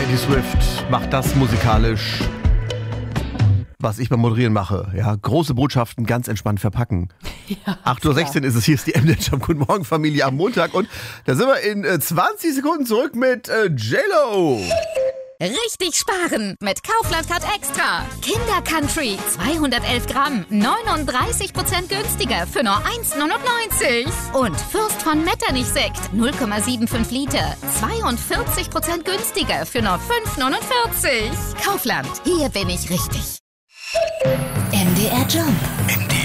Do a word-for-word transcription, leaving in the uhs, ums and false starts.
Katie Swift macht das musikalisch, was ich beim Moderieren mache. Ja, große Botschaften ganz entspannt verpacken. Ja, acht Uhr sechzehn ist es, hier ist die M-Net-Job. Guten Morgen, Familie, am Montag. Und da sind wir in äh, zwanzig Sekunden zurück mit äh, J-Lo. Richtig sparen mit Kaufland Card Extra. Kinder Country zweihundertelf Gramm, neununddreißig Prozent günstiger für nur eins neunundneunzig. Und Fürst von Metternich Sekt null Komma fünfundsiebzig Liter, zweiundvierzig Prozent günstiger für nur fünf neunundvierzig. Kaufland, hier bin ich richtig. M D R Job. M D